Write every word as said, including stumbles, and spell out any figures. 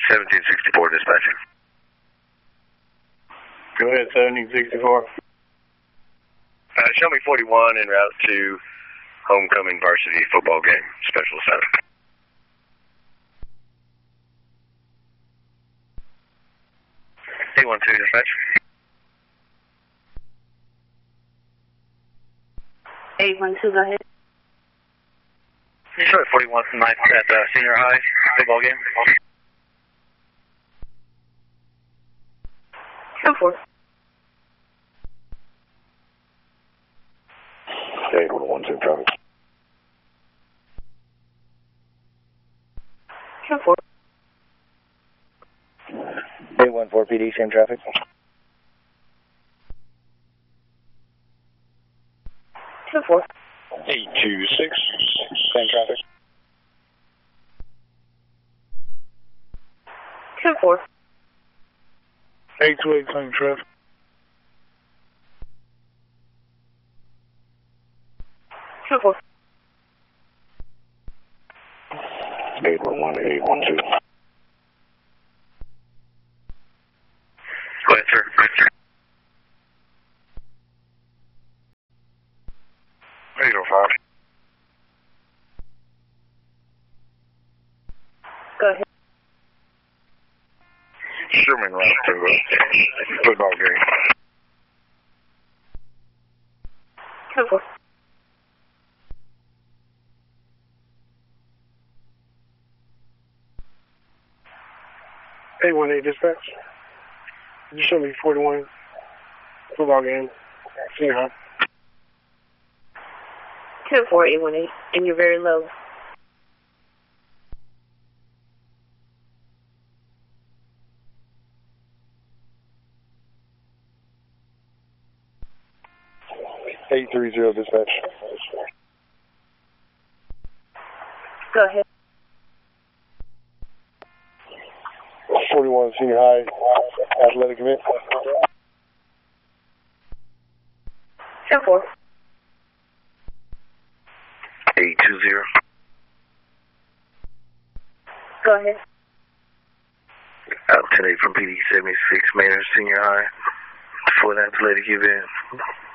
seventeen sixty-four, dispatcher. Go ahead, seventeen sixty-four. Uh, show me forty-one en route to homecoming varsity football game, special assignment. eight one two, dispatch. eight one two, go ahead. Detroit forty-one tonight at the senior high football game. ten four. eight one one two, traffic. ten four. eight one four P D, same traffic. ten four. eight two six, same traffic. ten four. eight two eight, same traffic. ten four. eight one one, eight one two. Go ahead, sir. eight oh five. Go ahead. Sherman route to the football game. ten four. eight one eight, dispatch. You show me forty-one football game, senior high. ten four, eight one eight, and you're very low. eight three zero, dispatch. Go ahead. forty-one senior high athletic event. ten four. eight two zero. Go ahead. Out ten eight from P D seventy-six, Maynard Senior High for the athletic event.